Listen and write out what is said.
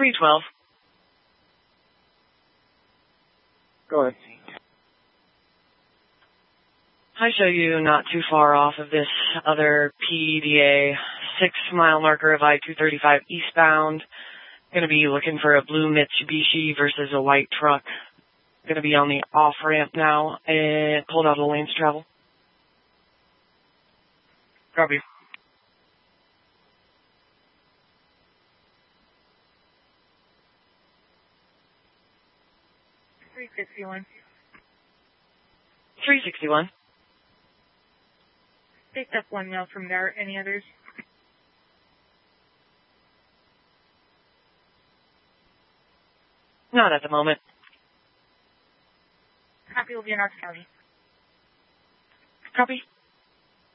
312. Go ahead. I show you not too far off of this other PDA 6-mile marker of I-235 eastbound. Going to be looking for a blue Mitsubishi versus a white truck. Going to be on the off-ramp now and pulled out of the lanes of travel. Copy. $361. 361. Picked up 1 male from there. Any others? Not at the moment. Copy, will be in Knox County. Copy.